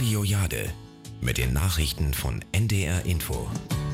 Radio Jade mit den Nachrichten von NDR Info.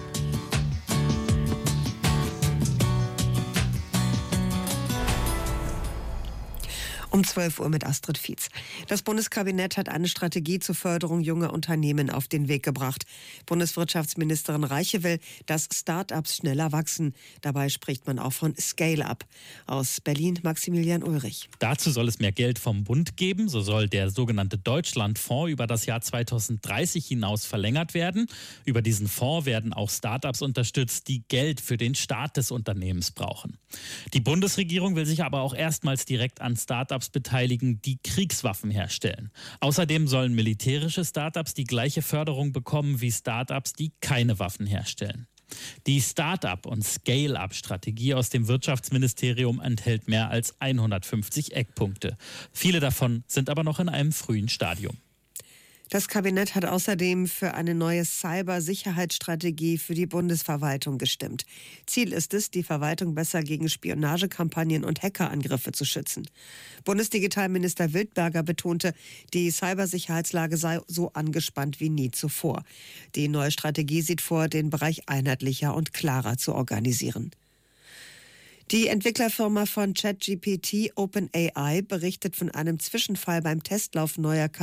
Um 12 Uhr mit Astrid Fietz. Das Bundeskabinett hat eine Strategie zur Förderung junger Unternehmen auf den Weg gebracht. Bundeswirtschaftsministerin Reiche will, dass Start-ups schneller wachsen. Dabei spricht man auch von Scale-up. Aus Berlin Maximilian Ulrich. Dazu soll es mehr Geld vom Bund geben. So soll der sogenannte Deutschlandfonds über das Jahr 2030 hinaus verlängert werden. Über diesen Fonds werden auch Start-ups unterstützt, die Geld für den Start des Unternehmens brauchen. Die Bundesregierung will sich aber auch erstmals direkt an Start-ups beteiligen, die Kriegswaffen herstellen. Außerdem sollen militärische Start-ups die gleiche Förderung bekommen wie Start-ups, die keine Waffen herstellen. Die Start-up- und Scale-up-Strategie aus dem Wirtschaftsministerium enthält mehr als 150 Eckpunkte. Viele davon sind aber noch in einem frühen Stadium. Das Kabinett hat außerdem für eine neue Cybersicherheitsstrategie für die Bundesverwaltung gestimmt. Ziel ist es, die Verwaltung besser gegen Spionagekampagnen und Hackerangriffe zu schützen. Bundesdigitalminister Wildberger betonte, die Cybersicherheitslage sei so angespannt wie nie zuvor. Die neue Strategie sieht vor, den Bereich einheitlicher und klarer zu organisieren. Die Entwicklerfirma von ChatGPT, OpenAI, berichtet von einem Zwischenfall beim Testlauf neuer